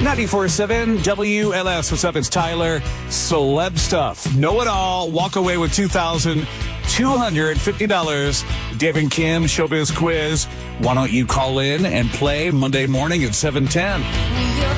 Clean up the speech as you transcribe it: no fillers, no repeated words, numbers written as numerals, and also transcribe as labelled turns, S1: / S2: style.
S1: 94.7 WLS. What's up? It's Tyler. Celeb stuff. Know it all. Walk away with $2,250. Dave and Kim Showbiz Quiz. Why don't you call in and play Monday morning at 7:10?